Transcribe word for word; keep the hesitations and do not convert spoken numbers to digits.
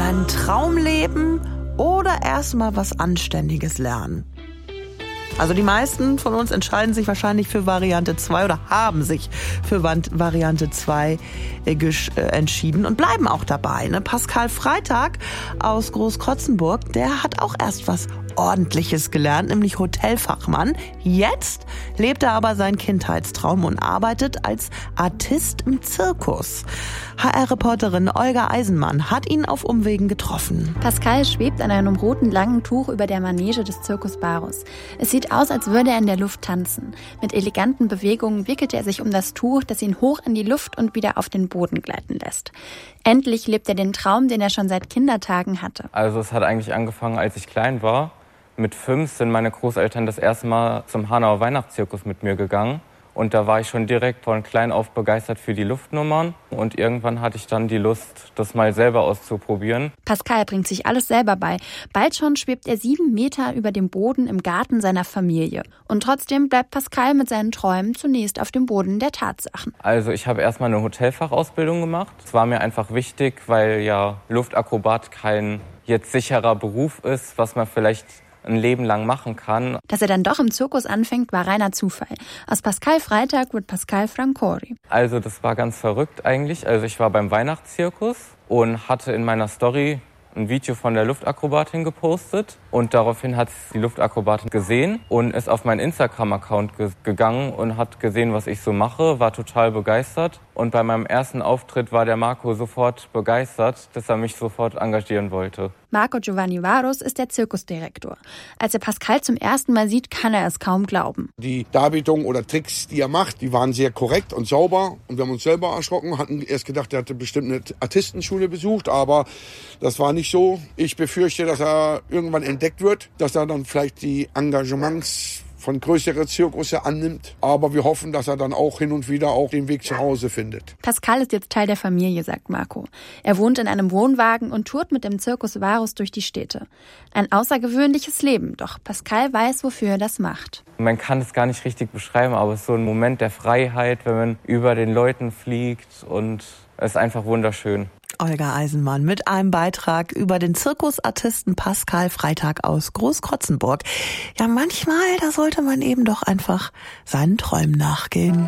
Seinen Traum leben oder erstmal was Anständiges lernen? Also die meisten von uns entscheiden sich wahrscheinlich für Variante zwei oder haben sich für Variante zwei äh, äh, entschieden und bleiben auch dabei. Ne? Pascal Freitag aus Großkrotzenburg, der hat auch erst was Ordentliches gelernt, nämlich Hotelfachmann. Jetzt lebt er aber seinen Kindheitstraum und arbeitet als Artist im Zirkus. H R-Reporterin Olga Eisenmann hat ihn auf Umwegen getroffen. Pascal schwebt an einem roten langen Tuch über der Manege des Circus Barus. Es sieht aus, als würde er in der Luft tanzen. Mit eleganten Bewegungen wickelt er sich um das Tuch, das ihn hoch in die Luft und wieder auf den Boden gleiten lässt. Endlich lebt er den Traum, den er schon seit Kindertagen hatte. Also es hat eigentlich angefangen, als ich klein war. Mit fünf sind meine Großeltern das erste Mal zum Hanauer Weihnachtszirkus mit mir gegangen. Und da war ich schon direkt von klein auf begeistert für die Luftnummern. Und irgendwann hatte ich dann die Lust, das mal selber auszuprobieren. Pascal bringt sich alles selber bei. Bald schon schwebt er sieben Meter über dem Boden im Garten seiner Familie. Und trotzdem bleibt Pascal mit seinen Träumen zunächst auf dem Boden der Tatsachen. Also ich habe erstmal eine Hotelfachausbildung gemacht. Es war mir einfach wichtig, weil ja Luftakrobat kein jetzt sicherer Beruf ist, was man vielleicht ein Leben lang machen kann. Dass er dann doch im Zirkus anfängt, war reiner Zufall. Aus Pascal Freitag wird Pascal Francori. Also das war ganz verrückt eigentlich. Also ich war beim Weihnachtszirkus und hatte in meiner Story ein Video von der Luftakrobatin gepostet. Und daraufhin hat die Luftakrobatin gesehen und ist auf meinen Instagram-Account ge- gegangen und hat gesehen, was ich so mache, war total begeistert. Und bei meinem ersten Auftritt war der Marco sofort begeistert, dass er mich sofort engagieren wollte. Marco Giovanni Varos ist der Zirkusdirektor. Als er Pascal zum ersten Mal sieht, kann er es kaum glauben. Die Darbietungen oder Tricks, die er macht, die waren sehr korrekt und sauber. Und wir haben uns selber erschrocken, hatten erst gedacht, er hatte bestimmt eine Artistenschule besucht, aber das war nicht so. Ich befürchte, dass er irgendwann entdeckt wird, dass er dann vielleicht die Engagements von größeren Zirkusse annimmt. Aber wir hoffen, dass er dann auch hin und wieder auch den Weg zu Hause findet. Pascal ist jetzt Teil der Familie, sagt Marco. Er wohnt in einem Wohnwagen und tourt mit dem Circus Varus durch die Städte. Ein außergewöhnliches Leben, doch Pascal weiß, wofür er das macht. Man kann es gar nicht richtig beschreiben, aber es ist so ein Moment der Freiheit, wenn man über den Leuten fliegt und es ist einfach wunderschön. Olga Eisenmann mit einem Beitrag über den Zirkusartisten Pascal Freitag aus Großkrotzenburg. Ja, manchmal, da sollte man eben doch einfach seinen Träumen nachgehen.